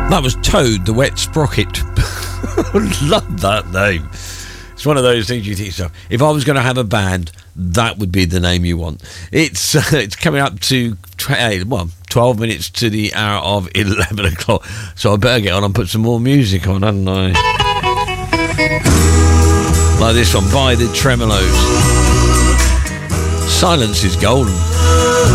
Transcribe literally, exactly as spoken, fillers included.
That was Toad, the Wet Sprocket. Love that name. It's one of those things you think, so if I was going to have a band, that would be the name you want. It's uh, it's coming up to tw- well, twelve minutes to the hour of eleven o'clock, so I better get on and put some more music on, hadn't I? Like this one by the Tremolos. Silence is golden.